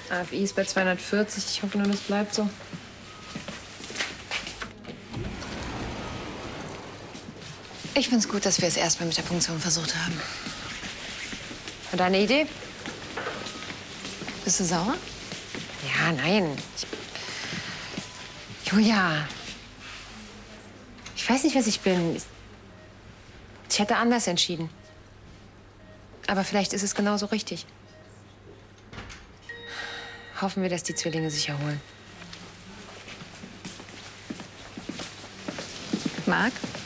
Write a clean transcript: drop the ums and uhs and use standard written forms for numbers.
AFI ist bei 240. Ich hoffe nur, das bleibt so. Ich find's gut, dass wir es erstmal mit der Punktion versucht haben. Und deine Idee? Bist du sauer? Ja, nein. Julia. Ich weiß nicht, was ich bin. Ich hätte anders entschieden. Aber vielleicht ist es genauso richtig. Hoffen wir, dass die Zwillinge sich erholen. Marc?